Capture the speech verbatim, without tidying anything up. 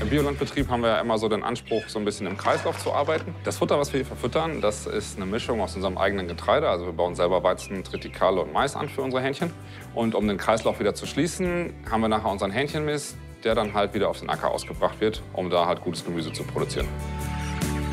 Im Biolandbetrieb haben wir ja immer so den Anspruch, so ein bisschen im Kreislauf zu arbeiten. Das Futter, was wir hier verfüttern, das ist eine Mischung aus unserem eigenen Getreide. Also wir bauen selber Weizen, Tritikale und Mais an für unsere Hähnchen. Und um den Kreislauf wieder zu schließen, haben wir nachher unseren Hähnchenmist, der dann halt wieder auf den Acker ausgebracht wird, um da halt gutes Gemüse zu produzieren.